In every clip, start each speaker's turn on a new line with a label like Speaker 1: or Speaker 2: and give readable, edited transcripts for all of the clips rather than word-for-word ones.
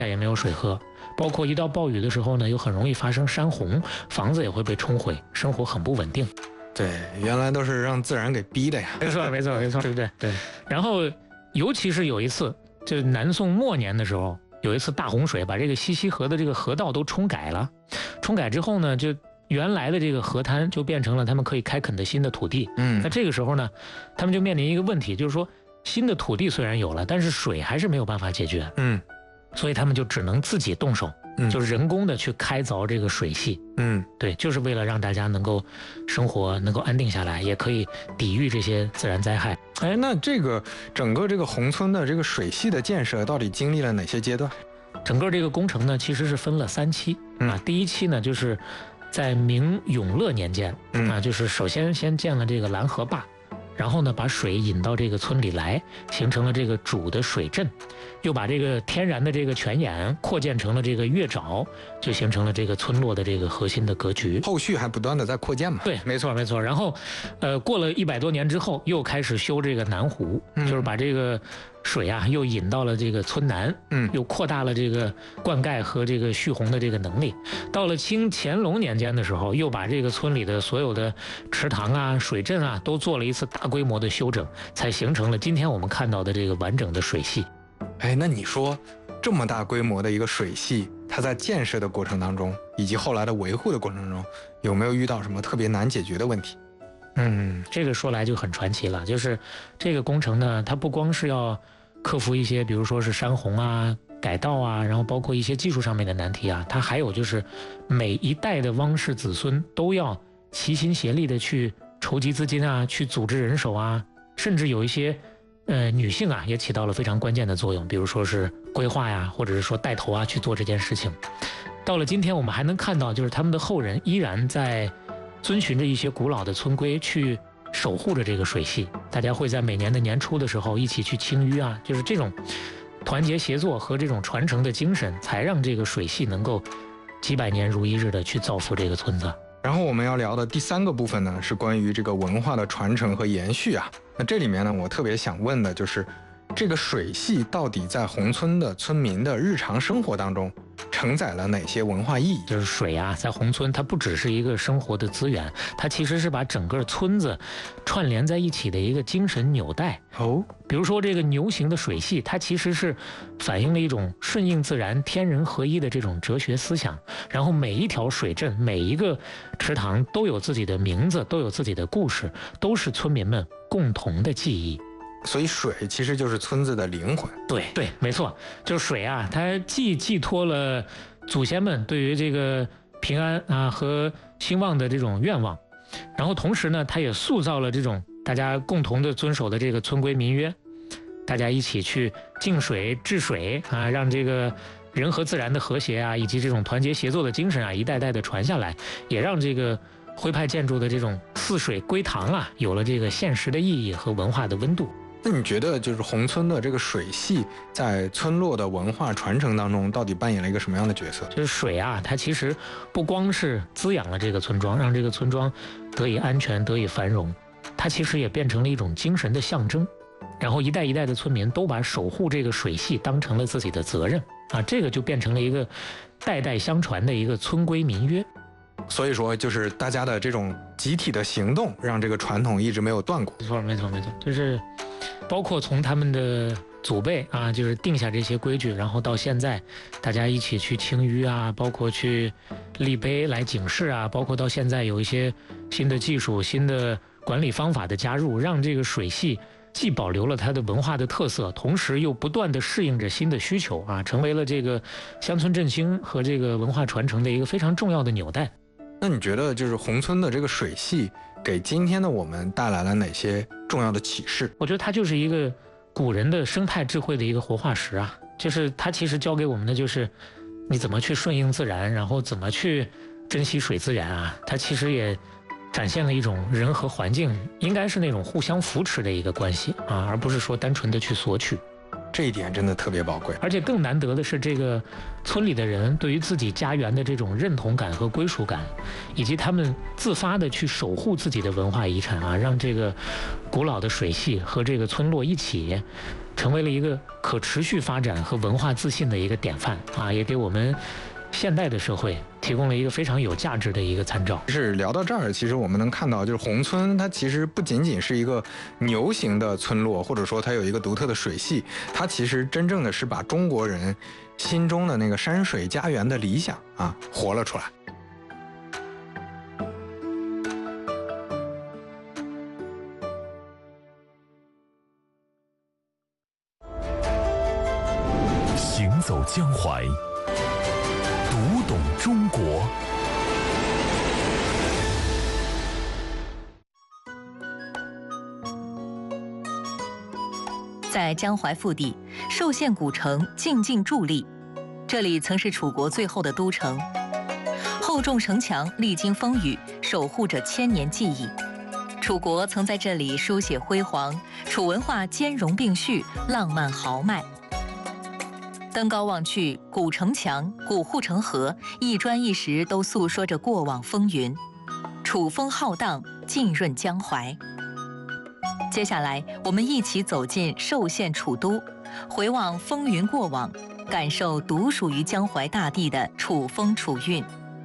Speaker 1: 也没有水喝，包括一到暴雨的时候呢，又很容易发生山洪，房子也会被冲毁，生活很不稳定。
Speaker 2: 对，原来都是让自然给逼的呀。
Speaker 1: 没错，没错，没错，对不对？对。然后，尤其是有一次，就是南宋末年的时候，有一次大洪水，把这个西溪河的这个河道都冲改了。冲改之后呢，就原来的这个河滩就变成了他们可以开垦的新的土地。那这个时候呢，他们就面临一个问题，就是说新的土地虽然有了，但是水还是没有办法解决。所以他们就只能自己动手，就是人工的去开凿这个水系。对，就是为了让大家能够生活能够安定下来，也可以抵御这些自然灾害。
Speaker 2: 哎，那这个整个这个宏村的这个水系的建设到底经历了哪些阶段？
Speaker 1: 整个这个工程呢，其实是分了3期啊。第一期呢，就是在明永乐年间啊，就是首先建了这个拦河坝。然后呢，把水引到这个村里来，形成了这个主的水镇，又把这个天然的这个泉眼扩建成了这个月沼，就形成了这个村落的这个核心的格局。
Speaker 2: 后续还不断的在扩建嘛？
Speaker 1: 对，没错没错。然后，过了100多年之后，又开始修这个南湖，就是把这个水啊又引到了这个村南，又扩大了这个灌溉和这个蓄洪的这个能力。到了清乾隆年间的时候，又把这个村里的所有的池塘啊、水镇啊都做了一次大规模的修整，才形成了今天我们看到的这个完整的水系。
Speaker 2: 哎，那你说这么大规模的一个水系，它在建设的过程当中，以及后来的维护的过程中，有没有遇到什么特别难解决的问题？
Speaker 1: 这个说来就很传奇了，就是这个工程呢，它不光是要克服一些，比如说是山洪啊、改道啊，然后包括一些技术上面的难题啊，它还有就是每一代的汪氏子孙都要齐心协力的去筹集资金啊，去组织人手啊，甚至有一些女性啊也起到了非常关键的作用，比如说是规划呀，或者是说带头啊去做这件事情。到了今天，我们还能看到，就是他们的后人依然在遵循着一些古老的村规去守护着这个水系。大家会在每年的年初的时候一起去清淤啊，就是这种团结协作和这种传承的精神，才让这个水系能够几百年如一日的去造福这个村子。
Speaker 2: 然后我们要聊的第3个部分呢，是关于这个文化的传承和延续啊。那这里面呢，我特别想问的就是，这个水系到底在宏村的村民的日常生活当中承载了哪些文化意义？
Speaker 1: 就是水啊，在宏村它不只是一个生活的资源，它其实是把整个村子串联在一起的一个精神纽带。比如说这个牛形的水系，它其实是反映了一种顺应自然、天人合一的这种哲学思想。然后每一条水镇、每一个池塘都有自己的名字，都有自己的故事，都是村民们共同的记忆。
Speaker 2: 所以水其实就是村子的灵魂。
Speaker 1: 对，没错，就是水啊，它既寄托了祖先们对于这个平安啊和兴旺的这种愿望，然后同时呢，它也塑造了这种大家共同的遵守的这个村规民约，大家一起去敬水治水啊，让这个人和自然的和谐啊，以及这种团结协作的精神啊，一代代的传下来，也让这个徽派建筑的这种似水归堂啊，有了这个现实的意义和文化的温度。
Speaker 2: 那你觉得就是宏村的这个水系在村落的文化传承当中到底扮演了一个什么样的角色？
Speaker 1: 就是水啊，它其实不光是滋养了这个村庄，让这个村庄得以安全得以繁荣，它其实也变成了一种精神的象征。然后一代一代的村民都把守护这个水系当成了自己的责任啊，这个就变成了一个代代相传的一个村规民约。
Speaker 2: 所以说就是大家的这种集体的行动让这个传统一直没有断过。
Speaker 1: 没错，就是包括从他们的祖辈啊，就是定下这些规矩，然后到现在大家一起去清淤啊，包括去立碑来警示啊，包括到现在有一些新的技术新的管理方法的加入，让这个水系既保留了它的文化的特色，同时又不断的适应着新的需求啊，成为了这个乡村振兴和这个文化传承的一个非常重要的纽带。
Speaker 2: 那你觉得就是宏村的这个水系给今天的我们带来了哪些重要的启示？
Speaker 1: 我觉得它就是一个古人的生态智慧的一个活化石啊，就是它其实教给我们的就是你怎么去顺应自然，然后怎么去珍惜水资源啊，它其实也展现了一种人和环境应该是那种互相扶持的一个关系啊，而不是说单纯的去索取。
Speaker 2: 这一点真的特别宝贵。
Speaker 1: 而且更难得的是，这个村里的人对于自己家园的这种认同感和归属感，以及他们自发的去守护自己的文化遗产啊，让这个古老的水系和这个村落一起成为了一个可持续发展和文化自信的一个典范啊，也给我们现代的社会提供了一个非常有价值的一个参照。
Speaker 2: 是聊到这儿，其实我们能看到，就是宏村它其实不仅仅是一个牛形的村落，或者说它有一个独特的水系，它其实真正的是把中国人心中的那个山水家园的理想啊活了出来。
Speaker 3: 行走江淮，读懂中国。
Speaker 4: 在江淮腹地，寿县古城静静伫立，这里曾是楚国最后的都城，厚重城墙历经风雨，守护着千年记忆。楚国曾在这里书写辉煌，楚文化兼容并蓄，浪漫豪迈。登高望去，古城墙、古护城河，一砖一石都诉说着过往风云。楚风浩荡，浸润江淮。接下来，我们一起走进寿县楚都，回望风云过往，感受独属于江淮大地的楚风楚韵。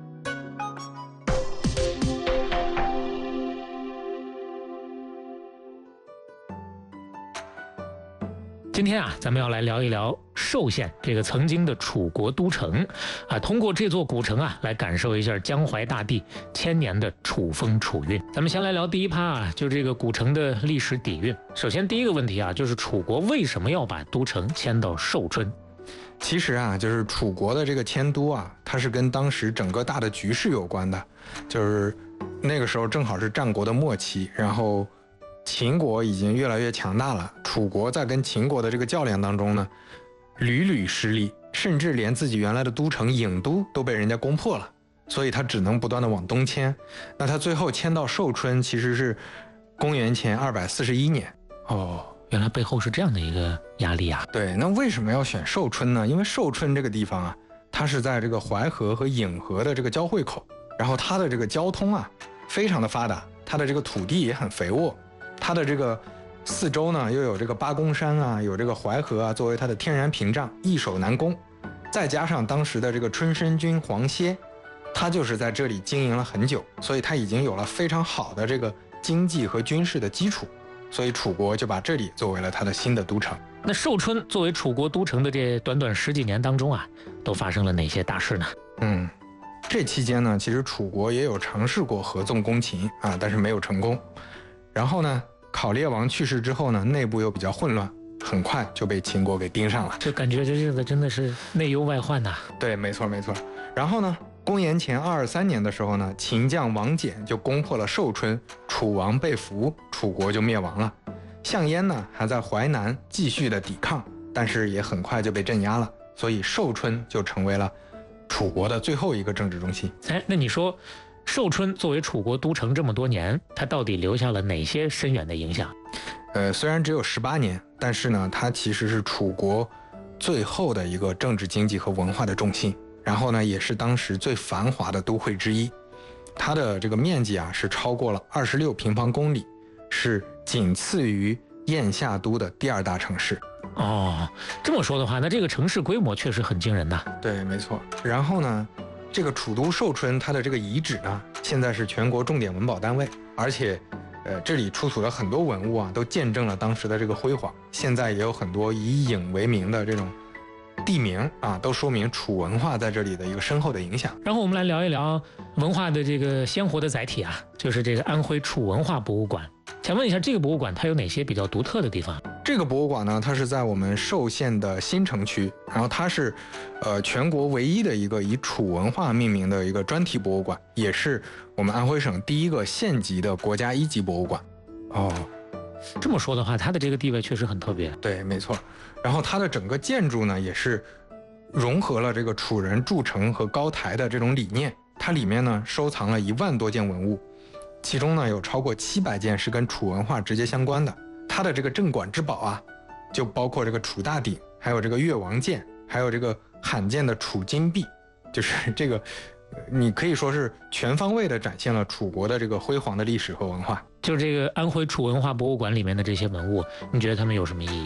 Speaker 1: 今天啊，咱们要来聊一聊寿县这个曾经的楚国都城啊，通过这座古城啊，来感受一下江淮大地千年的楚风楚韵。咱们先来聊第一趴啊，就这个古城的历史底蕴。首先第一个问题啊，就是楚国为什么要把都城迁到寿春？
Speaker 2: 其实啊，就是楚国的这个迁都啊，它是跟当时整个大的局势有关的，就是那个时候正好是战国的末期，然后秦国已经越来越强大了，楚国在跟秦国的这个较量当中呢，屡屡失利，甚至连自己原来的都城郢都都被人家攻破了，所以他只能不断的往东迁。那他最后迁到寿春，其实是公元前241年。
Speaker 1: 哦，原来背后是这样的一个压力啊。
Speaker 2: 对，那为什么要选寿春呢？因为寿春这个地方啊，它是在这个淮河和颍河的这个交汇口，然后它的这个交通啊非常的发达，它的这个土地也很肥沃，它的这个四周呢又有这个八公山啊，有这个淮河啊作为它的天然屏障，易守难攻。再加上当时的这个春申君黄歇，他就是在这里经营了很久，所以他已经有了非常好的这个经济和军事的基础，所以楚国就把这里作为了他的新的都城。
Speaker 1: 那寿春作为楚国都城的这短短10几年当中啊，都发生了哪些大事呢？
Speaker 2: 这期间呢，其实楚国也有尝试过合纵攻秦啊，但是没有成功。然后呢，考烈王去世之后呢，内部又比较混乱，很快就被秦国给盯上了。
Speaker 1: 就感觉这日子真的是内忧外患呐。
Speaker 2: 对，没错没错。然后呢，公元前223年的时候呢，秦将王翦就攻破了寿春，楚王被俘，楚国就灭亡了。项燕呢还在淮南继续的抵抗，但是也很快就被镇压了，所以寿春就成为了楚国的最后一个政治中心。
Speaker 1: 哎，那你说寿春作为楚国都城这么多年，它到底留下了哪些深远的影响？
Speaker 2: 虽然只有18年，但是呢，它其实是楚国最后的一个政治经济和文化的重心，然后呢，也是当时最繁华的都会之一。它的这个面积啊是超过了26平方公里，是仅次于燕下都的第2大城市。
Speaker 1: 哦，这么说的话，那这个城市规模确实很惊人呐。
Speaker 2: 对，没错。然后呢，这个楚都寿春它的这个遗址呢，现在是全国重点文保单位，而且这里出土了很多文物啊，都见证了当时的这个辉煌。现在也有很多以颍为名的这种地名啊，都说明楚文化在这里的一个深厚的影响。
Speaker 1: 然后我们来聊一聊文化的这个鲜活的载体啊，就是这个安徽楚文化博物馆。想问一下，这个博物馆它有哪些比较独特的地方？
Speaker 2: 这个博物馆呢，它是在我们寿县的新城区，然后它是全国唯一的一个以楚文化命名的一个专题博物馆，也是我们安徽省第一个县级的国家1级博物馆。
Speaker 1: 哦，这么说的话，它的这个地位确实很特别。
Speaker 2: 对，没错。然后它的整个建筑呢，也是融合了这个楚人筑城和高台的这种理念。它里面呢收藏了1万多件文物，其中呢有超过700件是跟楚文化直接相关的。它的这个镇馆之宝啊，就包括这个楚大鼎，还有这个越王剑，还有这个罕见的楚金璧，就是这个你可以说是全方位的展现了楚国的这个辉煌的历史和文化。
Speaker 1: 就是这个安徽楚文化博物馆里面的这些文物，你觉得它们有什么意义？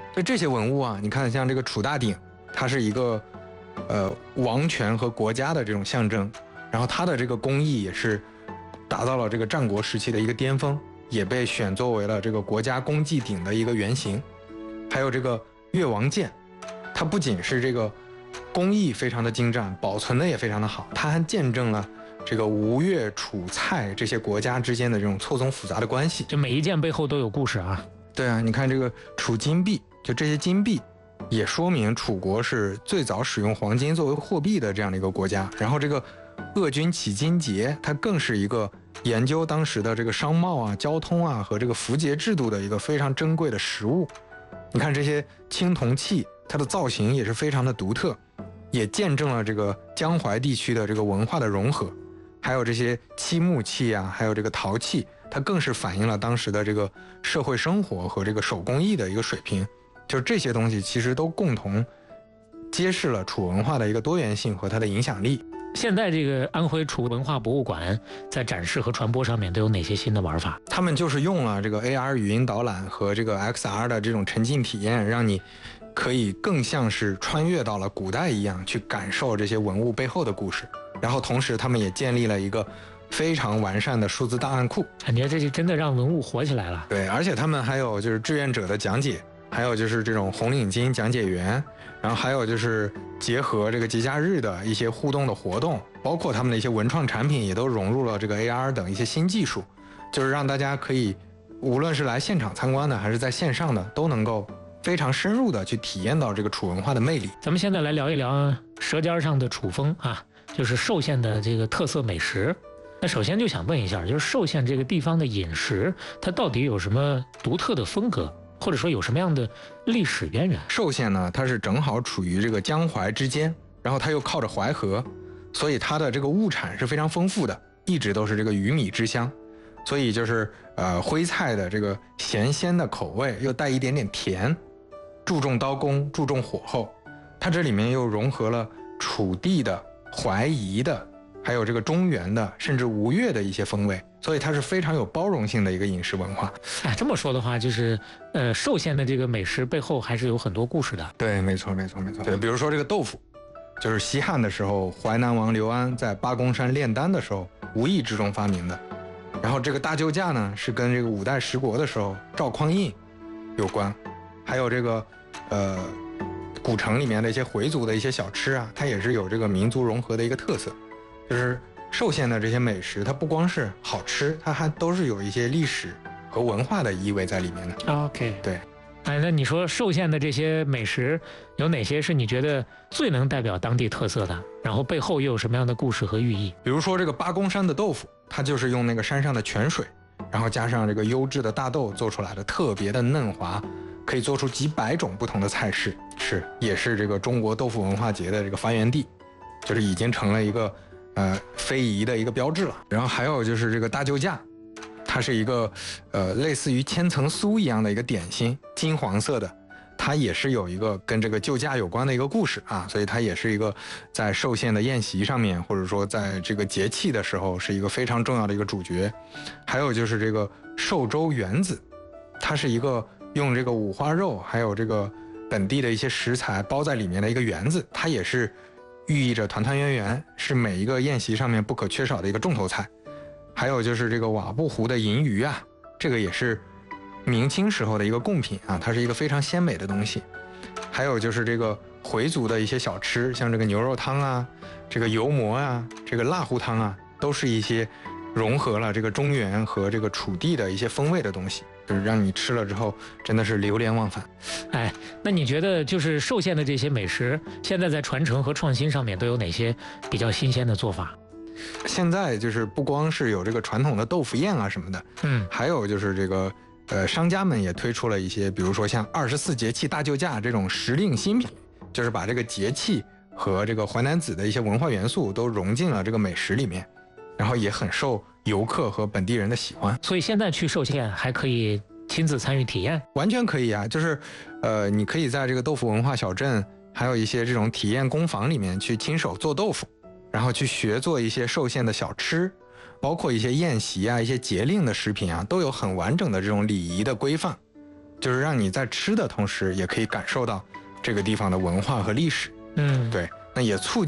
Speaker 2: 就这些文物啊，你看像这个楚大鼎，它是一个王权和国家的这种象征，然后它的这个工艺也是达到了这个战国时期的一个巅峰，也被选作为了这个国家公祭鼎的一个原型。还有这个越王剑，它不仅是这个工艺非常的精湛，保存的也非常的好，它还见证了这个吴越楚蔡这些国家之间的这种错综复杂的关系。
Speaker 1: 就每一件背后都有故事啊。
Speaker 2: 对啊，你看这个楚金币，就这些金币也说明楚国是最早使用黄金作为货币的这样的一个国家。然后这个鄂军起金节，它更是一个研究当时的这个商贸啊、交通啊和这个符节制度的一个非常珍贵的实物。你看这些青铜器，它的造型也是非常的独特，也见证了这个江淮地区的这个文化的融合。还有这些漆木器啊，还有这个陶器，它更是反映了当时的这个社会生活和这个手工艺的一个水平。就是这些东西其实都共同揭示了楚文化的一个多元性和它的影响力。
Speaker 1: 现在这个安徽楚文化博物馆在展示和传播上面都有哪些新的玩法？
Speaker 2: 他们就是用了这个 AR 语音导览和这个 XR 的这种沉浸体验，让你可以更像是穿越到了古代一样，去感受这些文物背后的故事。然后同时他们也建立了一个非常完善的数字档案库，
Speaker 1: 感觉这就真的让文物火起来了。
Speaker 2: 对，而且他们还有就是志愿者的讲解，还有就是这种红领巾讲解员，然后还有就是结合这个节假日的一些互动的活动，包括他们的一些文创产品也都融入了这个 AR 等一些新技术，就是让大家可以无论是来现场参观的还是在线上的，都能够非常深入的去体验到这个楚文化的魅力。
Speaker 1: 咱们现在来聊一聊舌尖上的楚风啊，就是寿县的这个特色美食。那首先就想问一下，就是寿县这个地方的饮食，它到底有什么独特的风格，或者说有什么样的历史渊源？
Speaker 2: 寿县呢，它是正好处于这个江淮之间，然后它又靠着淮河，所以它的这个物产是非常丰富的，一直都是这个鱼米之乡。所以就是徽菜的这个咸鲜的口味，又带一点点甜，注重刀工，注重火候。它这里面又融合了楚地的、淮夷的，还有这个中原的，甚至吴越的一些风味，所以它是非常有包容性的一个饮食文化。
Speaker 1: 哎，这么说的话，就是寿县的这个美食背后还是有很多故事的。
Speaker 2: 对，没错，没错，没错。对，比如说这个豆腐，就是西汉的时候，淮南王刘安在八公山炼丹的时候无意之中发明的。然后这个大救驾呢，是跟这个五代十国的时候赵匡胤有关，还有这个古城里面的一些回族的一些小吃啊，它也是有这个民族融合的一个特色。就是寿县的这些美食，它不光是好吃，它还都是有一些历史和文化的意味在里面的。
Speaker 1: OK，
Speaker 2: 对。
Speaker 1: 哎，那你说寿县的这些美食有哪些是你觉得最能代表当地特色的？然后背后又有什么样的故事和寓意？
Speaker 2: 比如说这个八公山的豆腐，它就是用那个山上的泉水，然后加上这个优质的大豆做出来的，特别的嫩滑，可以做出几百种不同的菜式，也是这个中国豆腐文化节的这个发源地，就是已经成了一个非遗的一个标志了。然后还有就是这个大救驾，它是一个类似于千层酥一样的一个点心，金黄色的，它也是有一个跟这个救驾有关的一个故事啊，所以它也是一个在寿县的宴席上面，或者说在这个节气的时候是一个非常重要的一个主角。还有就是这个寿州圆子，它是一个用这个五花肉还有这个本地的一些食材包在里面的一个圆子，它也是寓意着团团圆圆，是每一个宴席上面不可缺少的一个重头菜。还有就是这个瓦布湖的银鱼啊，这个也是明清时候的一个贡品啊，它是一个非常鲜美的东西。还有就是这个回族的一些小吃，像这个牛肉汤啊，这个油馍啊，这个辣糊汤啊，都是一些融合了这个中原和这个楚地的一些风味的东西，就是让你吃了之后真的是流连忘返。
Speaker 1: 哎，那你觉得就是寿县的这些美食，现在在传承和创新上面都有哪些比较新鲜的做法？
Speaker 2: 现在就是不光是有这个传统的豆腐宴啊什么的，还有就是这个商家们也推出了一些，比如说像24节气大救驾这种时令新品，就是把这个节气和这个淮南子的一些文化元素都融进了这个美食里面，然后也很受游客和本地人的喜欢。
Speaker 1: 所以现在去寿县还可以亲自参与体验？
Speaker 2: 完全可以啊，就是你可以在这个豆腐文化小镇，还有一些这种体验工坊里面去亲手做豆腐，然后去学做一些寿县的小吃，包括一些宴席啊、一些节令的食品啊，都有很完整的这种礼仪的规范。 就是让你在吃的同时，也可以感受到这个地方的文化和历史。
Speaker 1: 嗯，
Speaker 2: 对，那也促进